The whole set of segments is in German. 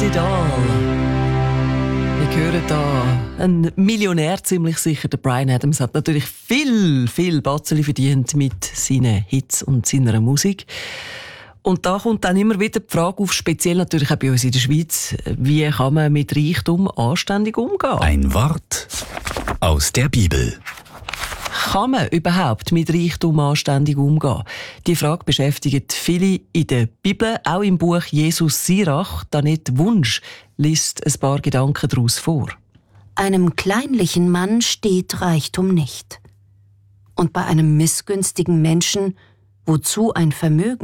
it all. Wir hören da ein Millionär, ziemlich sicher. Der Bryan Adams hat natürlich viel Batzeli verdient mit seinen Hits und seiner Musik. Und da kommt dann immer wieder die Frage auf, speziell natürlich auch bei uns in der Schweiz, wie kann man mit Reichtum anständig umgehen? Ein Wort aus der Bibel. Kann man überhaupt mit Reichtum anständig umgehen? Die Frage beschäftigt viele in der Bibel, auch im Buch Jesus Sirach. Danette Wunsch liest ein paar Gedanken daraus vor. Einem kleinlichen Mann steht Reichtum nicht. Und bei einem missgünstigen Menschen, wozu ein Vermögen?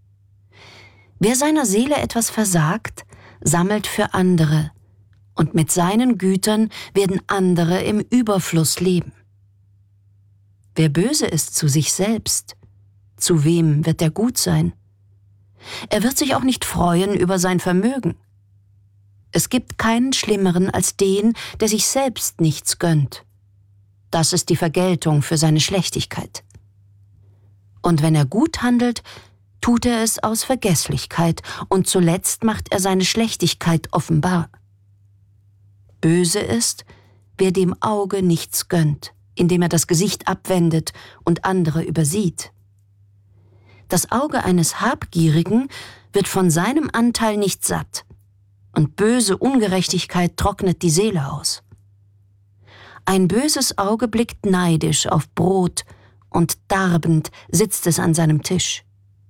Wer seiner Seele etwas versagt, sammelt für andere, und mit seinen Gütern werden andere im Überfluss leben. Wer böse ist zu sich selbst, zu wem wird er gut sein? Er wird sich auch nicht freuen über sein Vermögen. Es gibt keinen Schlimmeren als den, der sich selbst nichts gönnt. Das ist die Vergeltung für seine Schlechtigkeit. Und wenn er gut handelt, tut er es aus Vergesslichkeit, und zuletzt macht er seine Schlechtigkeit offenbar. Böse ist, wer dem Auge nichts gönnt, indem er das Gesicht abwendet und andere übersieht. Das Auge eines Habgierigen wird von seinem Anteil nicht satt, und böse Ungerechtigkeit trocknet die Seele aus. Ein böses Auge blickt neidisch auf Brot, und darbend sitzt es an seinem Tisch.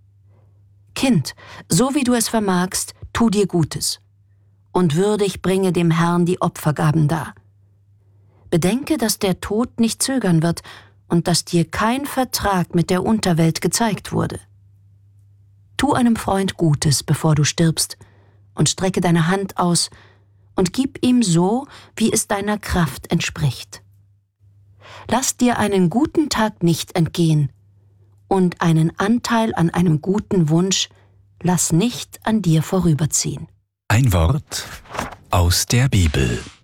Kind, so wie du es vermagst, tu dir Gutes, und würdig bringe dem Herrn die Opfergaben dar. Bedenke, dass der Tod nicht zögern wird und dass dir kein Vertrag mit der Unterwelt gezeigt wurde. Tu einem Freund Gutes, bevor du stirbst, und strecke deine Hand aus und gib ihm so, wie es deiner Kraft entspricht. Lass dir einen guten Tag nicht entgehen, und einen Anteil an einem guten Wunsch lass nicht an dir vorüberziehen. Ein Wort aus der Bibel.